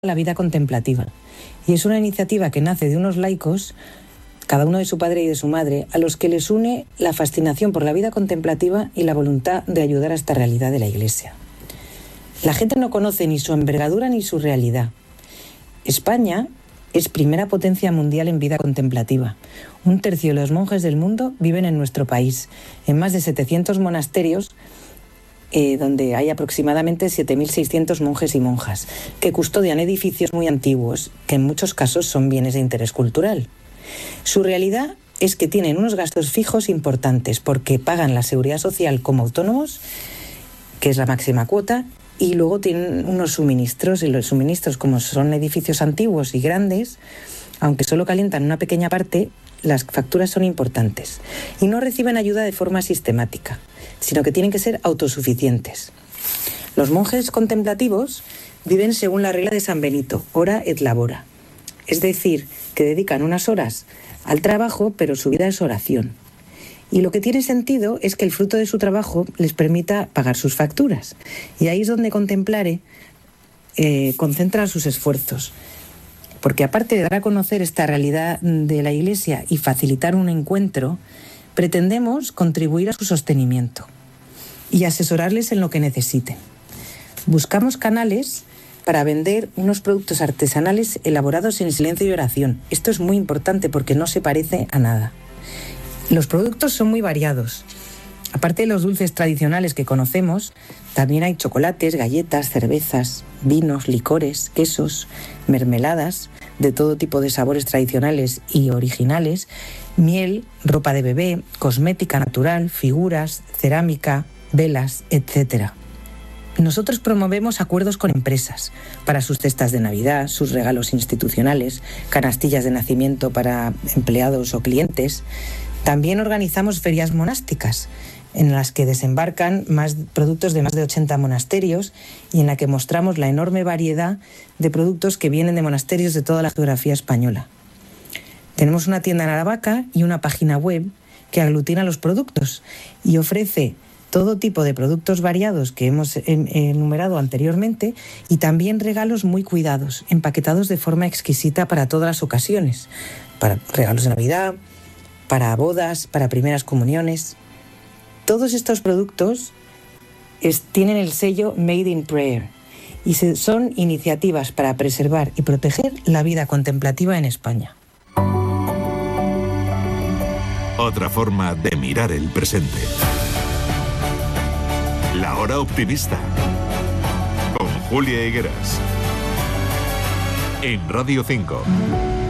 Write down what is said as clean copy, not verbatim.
la vida contemplativa. Y es una iniciativa que nace de unos laicos, cada uno de su padre y de su madre, a los que les une la fascinación por la vida contemplativa y la voluntad de ayudar a esta realidad de la Iglesia. La gente no conoce ni su envergadura ni su realidad. España es primera potencia mundial en vida contemplativa. 1/3 de los monjes del mundo viven en nuestro país, en más de 700 monasterios, donde hay aproximadamente 7.600 monjes y monjas, que custodian edificios muy antiguos, que en muchos casos son bienes de interés cultural. Su realidad es que tienen unos gastos fijos importantes, porque pagan la seguridad social como autónomos, que es la máxima cuota, y luego tienen unos suministros, y los suministros, como son edificios antiguos y grandes, aunque solo calientan una pequeña parte, las facturas son importantes. Y no reciben ayuda de forma sistemática, sino que tienen que ser autosuficientes. Los monjes contemplativos viven según la regla de San Benito, ora et labora. Es decir, que dedican unas horas al trabajo, pero su vida es oración. Y lo que tiene sentido es que el fruto de su trabajo les permita pagar sus facturas. Y ahí es donde Contemplare concentra sus esfuerzos. Porque aparte de dar a conocer esta realidad de la Iglesia y facilitar un encuentro, pretendemos contribuir a su sostenimiento y asesorarles en lo que necesiten. Buscamos canales para vender unos productos artesanales elaborados en silencio y oración. Esto es muy importante porque no se parece a nada. Los productos son muy variados. Aparte de los dulces tradicionales que conocemos, también hay chocolates, galletas, cervezas, vinos, licores, quesos, mermeladas de todo tipo de sabores tradicionales y originales, miel, ropa de bebé, cosmética natural, figuras, cerámica, velas, etc. Nosotros promovemos acuerdos con empresas para sus cestas de Navidad, sus regalos institucionales, canastillas de nacimiento para empleados o clientes. También organizamos ferias monásticas, en las que desembarcan productos de más de 80 monasterios y en la que mostramos la enorme variedad de productos que vienen de monasterios de toda la geografía española. Tenemos una tienda en Aravaca y una página web que aglutina los productos y ofrece todo tipo de productos variados que hemos enumerado anteriormente y también regalos muy cuidados, empaquetados de forma exquisita para todas las ocasiones, para regalos de Navidad, para bodas, para primeras comuniones. Todos estos productos tienen el sello Made in Prayer y son iniciativas para preservar y proteger la vida contemplativa en España. Otra forma de mirar el presente. La Hora Optimista, con Julia Higueras, en Radio 5.